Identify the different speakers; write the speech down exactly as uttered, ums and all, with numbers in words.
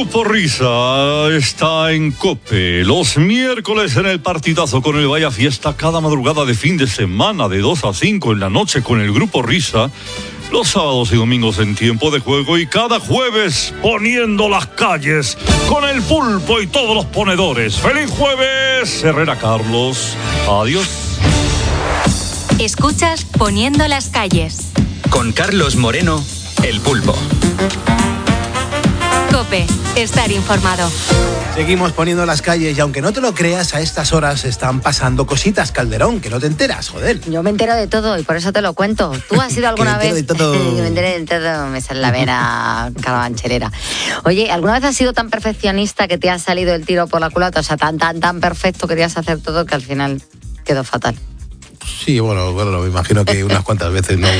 Speaker 1: Grupo Risa está en COPE. Los miércoles en el partidazo con el Vaya Fiesta, cada madrugada de fin de semana de dos a cinco en la noche con el Grupo Risa. Los sábados y domingos en tiempo de juego y cada jueves poniendo las calles con el pulpo y todos los ponedores. ¡Feliz jueves! Herrera Carlos. Adiós.
Speaker 2: Escuchas Poniendo las calles.
Speaker 3: Con Carlos Moreno, el pulpo.
Speaker 2: COPE, estar informado.
Speaker 4: Seguimos poniendo las calles y aunque no te lo creas, a estas horas están pasando cositas, Calderón, que no te enteras, joder.
Speaker 5: Yo me entero de todo y por eso te lo cuento. ¿Tú has ido alguna
Speaker 4: que me
Speaker 5: vez?
Speaker 4: entero de todo.
Speaker 5: me enteré de todo, me sale la vena carabancherera. Oye, ¿alguna vez has sido tan perfeccionista que te ha salido el tiro por la culata? O sea, tan, tan, tan perfecto, querías hacer todo que al final quedó fatal.
Speaker 4: Sí, bueno, bueno, me imagino que unas cuantas veces no.